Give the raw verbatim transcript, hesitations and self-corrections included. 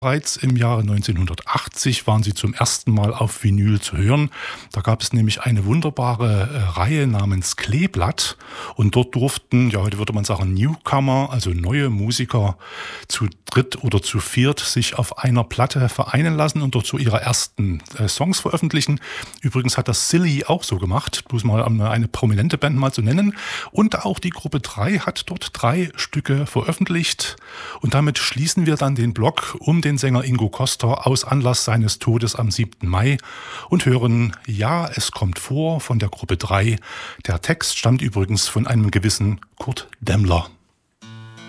Bereits im Jahre neunzehnhundertachtzig waren sie zum ersten Mal auf Vinyl zu hören. Da gab es nämlich eine wunderbare äh, Reihe namens Kleeblatt und dort durften, ja heute würde man sagen Newcomer, also neue Musiker zu dritt oder zu viert sich auf einer Platte vereinen lassen und dort so ihre ersten äh, Songs veröffentlichen. Übrigens hat das Silly auch so gemacht, bloß mal um eine prominente Band mal zu nennen. Und auch die Gruppe drei hat dort drei Stücke veröffentlicht und damit schließen wir dann den Block um den Sänger Ingo Koster aus Anlass seines Todes am siebten Mai und hören Ja, es kommt vor von der Gruppe drei. Der Text stammt übrigens von einem gewissen Kurt Demmler.